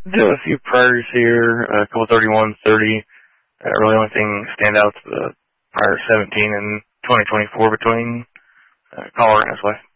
Do a few priors here, a couple 31, 30. Really only thing stand out to the prior 17 and 2024 between Collar and his wife.